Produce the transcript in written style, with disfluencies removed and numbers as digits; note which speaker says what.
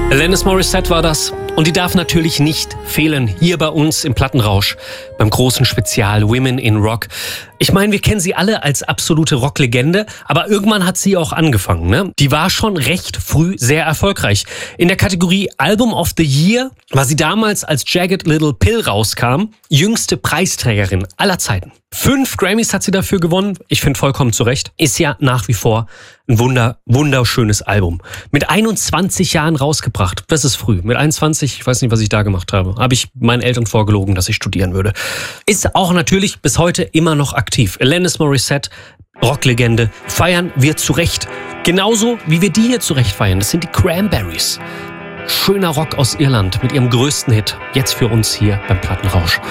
Speaker 1: Alanis Morissette war das. Und die darf natürlich nicht fehlen hier bei uns im Plattenrausch, beim großen Spezial Women in Rock. Ich meine, wir kennen sie alle als absolute Rocklegende, aber irgendwann hat sie auch angefangen, ne? Die war schon recht früh sehr erfolgreich. In der Kategorie Album of the Year war sie damals, als Jagged Little Pill rauskam, jüngste Preisträgerin aller Zeiten. 5 Grammys hat sie dafür gewonnen. Ich finde vollkommen zu Recht. Ist ja nach wie vor ein wunderschönes Album. Mit 21 Jahren rausgebracht. Das ist früh. Mit 21, ich weiß nicht, was ich da gemacht habe. Habe ich meinen Eltern vorgelogen, dass ich studieren würde. Ist auch natürlich bis heute immer noch aktiv. Alanis Morissette, Rocklegende, feiern wir zu Recht. Genauso wie wir die hier zu Recht feiern. Das sind die Cranberries. Schöner Rock aus Irland mit ihrem größten Hit. Jetzt für uns hier beim Plattenrausch.